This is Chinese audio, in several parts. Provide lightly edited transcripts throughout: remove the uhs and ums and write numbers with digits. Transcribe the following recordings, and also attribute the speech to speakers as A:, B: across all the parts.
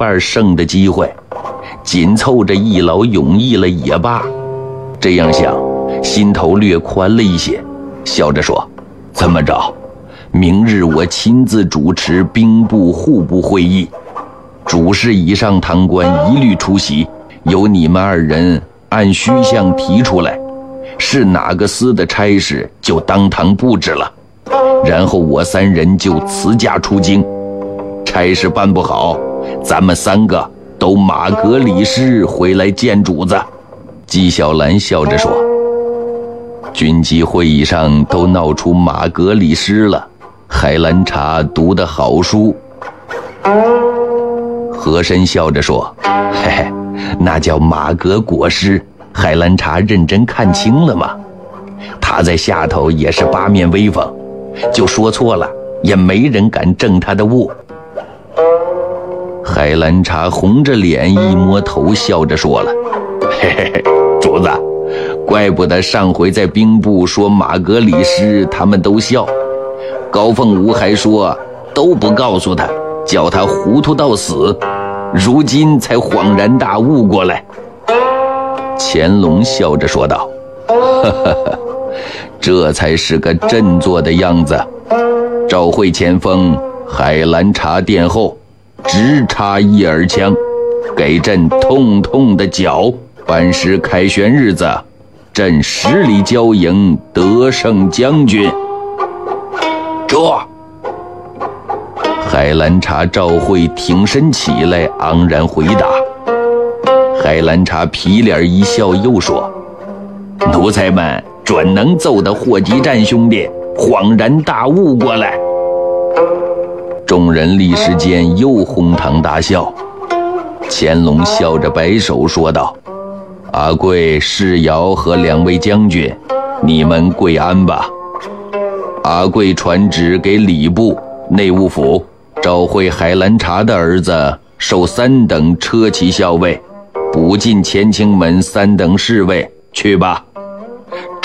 A: 半胜的机会，紧凑着一劳永逸了也罢。这样想，心头略宽了一些，笑着说：这么着，明日我亲自主持兵部户部会议，主事以上堂官一律出席，由你们2人按虚项提出来，是哪个司的差事就当堂布置了，然后我3人就辞驾出京。差事办不好，咱们3个都马革里诗回来见主子。纪晓岚笑着说：军机会议上都闹出马革里诗了，海兰察读的好书。和珅笑着说：嘿嘿，那叫马革裹尸，海兰察认真看清了吗？他在下头也是八面威风，就说错了也没人敢正他的误。海兰察红着脸一摸头，笑着说了：嘿嘿嘿，主子，怪不得上回在兵部说马革里诗他们都笑，高凤舞还说都不告诉他，叫他糊涂到死，如今才恍然大悟过来。乾隆笑着说道：呵呵呵，这才是个振作的样子。召会前锋，海兰察殿后，直插一耳枪，给朕痛痛的缴。办事凯旋日子，朕10里交营，得胜将军。这海兰察召会挺身起来，昂然回答。海兰察皮脸一笑，又说：奴才们准能奏得霍集战兄弟恍然大悟过来。众人立时间又哄堂大笑。乾隆笑着摆手说道：阿贵、世尧和2位将军，你们跪安吧。阿贵传旨给礼部、内务府，召会海兰察的儿子授3等车骑校尉，补进乾清门3等侍卫，去吧。这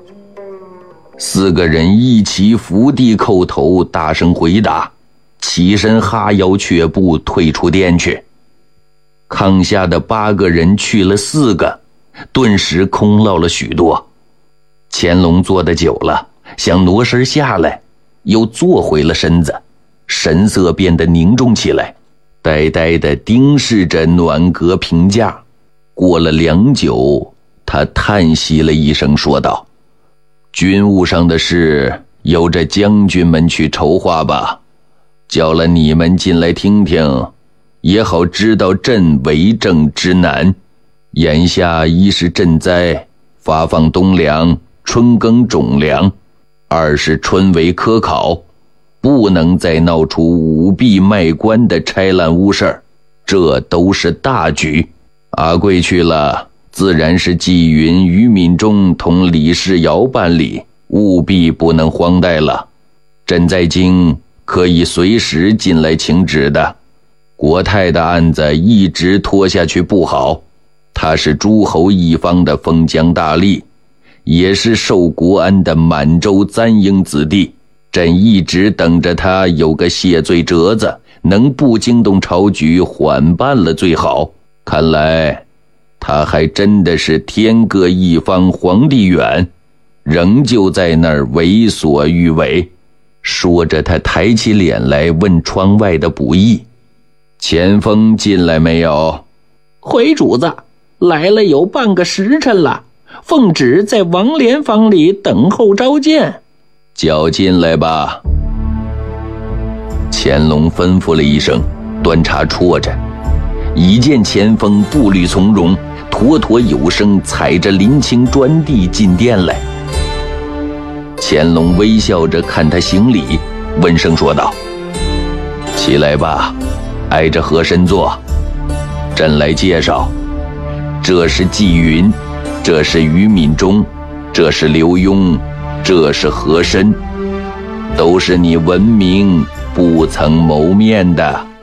A: 4个人一齐伏地叩头，大声回答，起身哈腰却步，退出殿去。炕下的8个人去了4个，顿时空落了许多。乾隆坐得久了，想挪身下来，又坐回了身子，神色变得凝重起来，呆呆地盯视着暖阁屏架。过了良久，他叹息了一声，说道：军务上的事由着将军们去筹划吧，叫了你们进来听听，也好知道朕为政之难。眼下一是赈灾，发放冬粮，春耕种粮；二是春闱科考，不能再闹出舞弊卖官的拆烂污事儿，这都是大局。阿贵去了，自然是纪云、于敏中同李世尧办理，务必不能荒怠了。朕在京可以随时进来请旨的。国泰的案子一直拖下去不好，他是诸侯一方的封疆大吏，也是受国安的满洲簪缨子弟，朕一直等着他有个谢罪折子，能不惊动朝局，缓办了最好。看来他还真的是天各一方，皇帝远，仍旧在那儿为所欲为。说着，他抬起脸来问窗外的卜役：前锋进来没有？
B: 回主子，来了有半个时辰了，奉旨在王莲房里等候召见。
A: 叫进来吧。乾隆吩咐了一声，端茶啜着，已见前锋步履从容，妥妥有声，踩着林青砖地进殿来。乾隆微笑着看他行礼，问声说道：起来吧，挨着和珅坐。朕来介绍，这是纪云，这是于敏中，这是刘墉，这是和珅，都是你闻名不曾谋面的。